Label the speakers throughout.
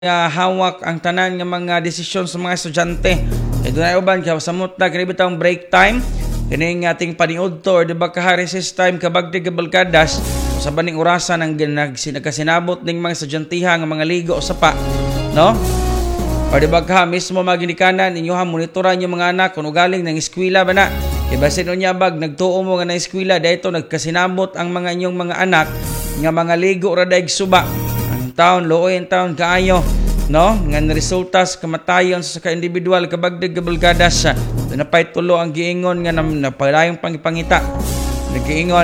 Speaker 1: hawak ang tanan nga mga desisyon sa mga estudyante. Doon ay uban ka samot na kini bitong break time kining ating paniudto or di ba ka recess time kabagdi kabalkadas sa baning orasan ang nagkasinabot ning mga estudyantehang nga mga ligo sa pa, no? O di ba ka mismo maginikanan inyo ha monitoran yung mga anak kung galing ng eskwela ba na. Kay basin unya bag nagtuo mo nga na eskwela dayto nagkasinabot ang mga inyong mga anak nga mga ligo ra daig suba. Taon looy ang taon kaayo, no, nga resulta sa kamatayon sa ka-individual kabagdig kabalkadas sa napay tulo ang giingon nga napadayong pangipangita nagiingon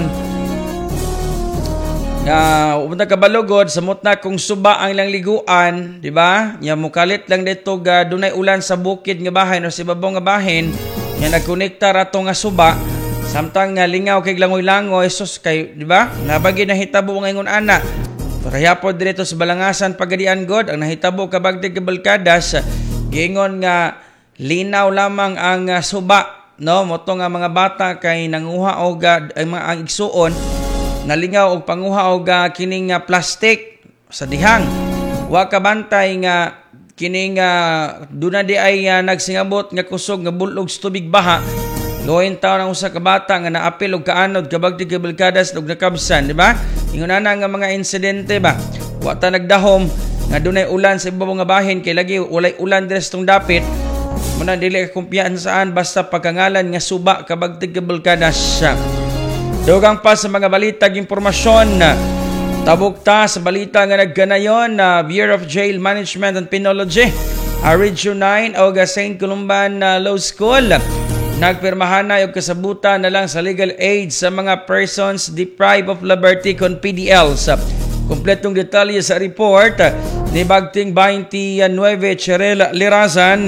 Speaker 1: nga umunta kabalugod samot na kung suba ang ilang liguan, di ba, nya mukalit lang dito ga dunay ulan sa bukid nga bahin o sa ibabaw nga bahin nga nagkonekta rato nga suba samtang nga lingaw kay langoy-langoy sus kay, di ba, nabagi na hitabo nga ingon ana. Kaya po dito sa Balangasan Pagadian God ang nahitabo kabagdig kabalkadas giingon nga linaw lamang ang suba, no, moto nga mga bata kay nanguha og ang igsuon nalingaw og panguha og kining plastic sa dihang wa kabantay nga kining duna di ay nagsingabot nga kusog nga bulog sa tubig baha. Loin taon ang usa ka bata nga naapil og kaanod kabagdig kabalkadas ug nakabsan, di ba? Ingon ana nga mga insidente ba. Wa ta nagdahom nga dunay ulan sa ibabaw nga bahin kay lagi walay ulan dres tong dapit. Muna dili ka kumpiyansaan basta pagkangalan nga suba kabagdig kabalkadas. Dugang pa sa mga balitag impormasyon. Tabok ta sa balita nga nagganayon na Bureau of Jail Management and Penology, Region 9 o St. Columban Law School. Nagpirmahan na yung kasabutan na lang sa legal aid sa mga persons deprived of liberty con PDL. Sa kumpletong detalye sa report ni Bagting 29 Cheryl Lirazan.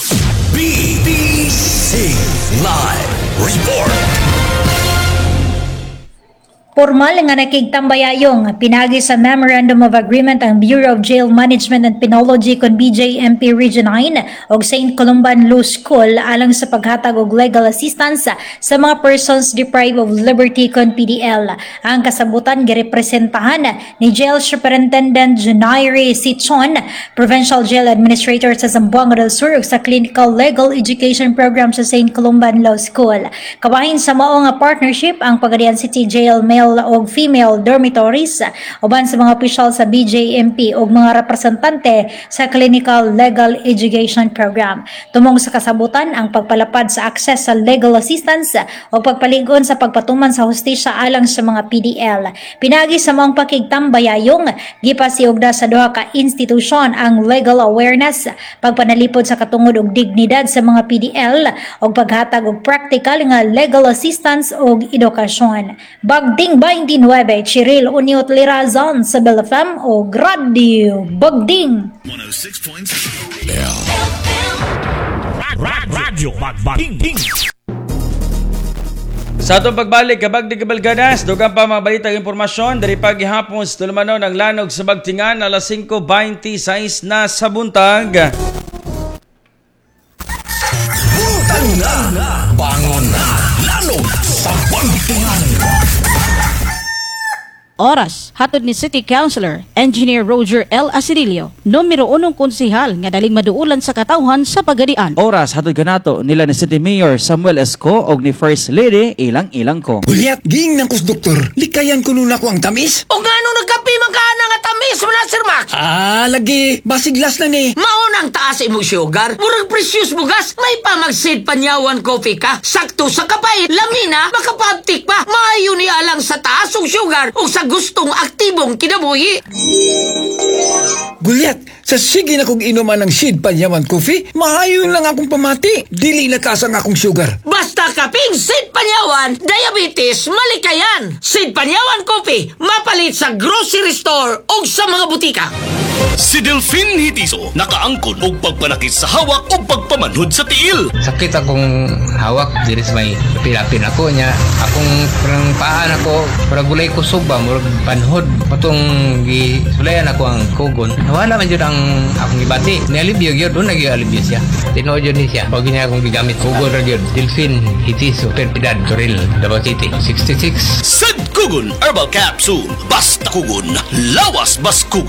Speaker 2: BBC Live Report.
Speaker 3: Formal nga nakigtambayayong pinagi sa Memorandum of Agreement ang Bureau of Jail Management and Penology kon BJMP Region 9 o St. Columban Law School alang sa paghatag og legal assistance sa mga persons deprived of liberty kon PDL. Ang kasabutan girepresentahan ni Jail Superintendent Junairi Sichon, Provincial Jail Administrator sa Zamboanga del Sur ug sa Clinical Legal Education Program sa St. Columban Law School. Kabahin sa mao nga partnership ang Pagadian City Jail male o female dormitories uban sa mga opisyal sa BJMP o mga representante sa Clinical Legal Education Program. Tumong sa kasabutan ang pagpalapad sa access sa legal assistance o pagpaligon sa pagpatuman sa hustisya alang sa mga PDL. Pinagi sa mga pakigtambayayong gipasiugda sa duha ka institusyon ang legal awareness, pagpanalipod sa katungod og dignidad sa mga PDL o paghatag og practical nga legal assistance og edukasyon. Bagding 29 Cheryl Uniot Lirazan sa Bell FM o Radio Bagding
Speaker 2: 106.7
Speaker 4: Radyo Bagding.
Speaker 1: Sa atong pagbalik kabagdig kabalkadas, dugang pa mga balitang impormasyon dari paghihapon sa tulumanon ng lanog sa Bagtingan alas 5:26 na sa buntag.
Speaker 2: Buntag na, bangon na, lanog sa Bagtingan.
Speaker 5: Oras, hatod ni City Councilor, Engineer Roger L. Acirilio, numero 1 konsihal nga daling maduulan sa katawhan sa Pagadian.
Speaker 6: Oras, hatod kanato nila ni City Mayor Samuel Esco o ni First Lady ilang-ilang ko.
Speaker 7: Uliat, giing ng kus doktor, likayan ko nun ako ang tamis.
Speaker 8: O nga nung nagkapi magkana nga tamis mo na, Sir Max?
Speaker 7: Lagi, basiglas na ni.
Speaker 8: Maunang taas imong sugar, murag precious bugas, may pamagsid panyawan coffee ka, sakto sa kapay, lamina, makapabtik pa, maayo ni alang sa taas og sugar, o sa gustong aktibong kinabuhi.
Speaker 7: Gulyat, sa sige na kong inuman ng Sid Panyaman Coffee, maayon lang akong pamati. Dili na kasang akong sugar.
Speaker 8: Basta kaping Sid Panyawan, diabetes, malikayan. Sid Panyawan Coffee, mapalit sa grocery store o sa mga butika.
Speaker 2: Si Delphine Hitiso nakaangkon og pagpanakit sa hawak o pagpamanhod sa tiil.
Speaker 9: Sakit akong hawak diri sa may pilapin ako niya. Akong parang paan ako, para gulay ko suba, murag panhod. Patong gisulayan ako ang kugon. Wala man yun ang akong ibati. Nialibyo yun, doon nag-ialibyo siya. Tinood yun siya. Pag niya akong gigamit kugon ra yun. Delphine Hitiso, Perpidad, Toril, Davao City, 66.
Speaker 2: Sad Kugon Herbal Capsule. Basta kugon, lawas bas kugon.